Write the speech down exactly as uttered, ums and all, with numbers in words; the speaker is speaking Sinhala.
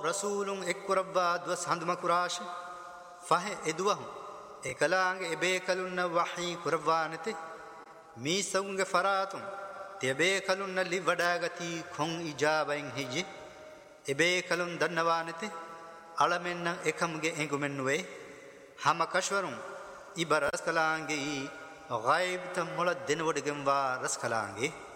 රසූලුන් එක්කුරබ්වා දුව සඳමකුරාශ ෆහ එදුවහු එකලාංගේ එබේ කලුන්න වහී කුරවානති මී සවුන්ගේ ෆරාතුන් තෙබේ කලුන්න ලිවඩාගති කොන් ඉජාබෙන් හිජි එබේ කලුන් දන්නවානති අලමෙන්න එකම්ගේ එඟුමෙන්නුවේ හම කෂවරුන් ඉබ රස්කලාංගේ ගයිබ්ත මොල දෙනවඩගෙන් වා රස්කලාංගේ